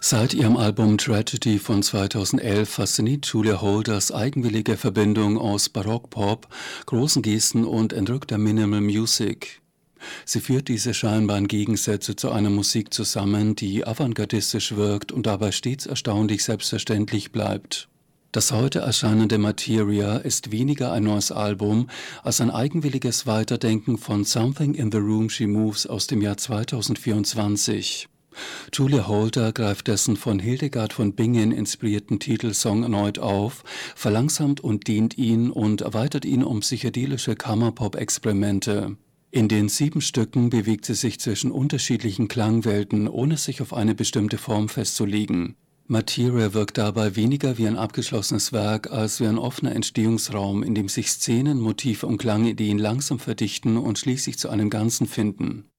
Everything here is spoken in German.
Seit ihrem Album Tragedy von 2011 fasziniert Julia Holders eigenwillige Verbindung aus Barockpop, großen Gesten und entrückter Minimal Music. Sie führt diese scheinbaren Gegensätze zu einer Musik zusammen, die avantgardistisch wirkt und dabei stets erstaunlich selbstverständlich bleibt. Das heute erscheinende Materia ist weniger ein neues Album als ein eigenwilliges Weiterdenken von Something in the Room She Moves aus dem Jahr 2024. Julia Holter greift dessen von Hildegard von Bingen inspirierten Titelsong erneut auf, verlangsamt und dehnt ihn und erweitert ihn um psychedelische Kammerpop-Experimente. In den 7 Stücken bewegt sie sich zwischen unterschiedlichen Klangwelten, ohne sich auf eine bestimmte Form festzulegen. Materia wirkt dabei weniger wie ein abgeschlossenes Werk als wie ein offener Entstehungsraum, in dem sich Szenen, Motive und Klangideen langsam verdichten und schließlich zu einem Ganzen finden.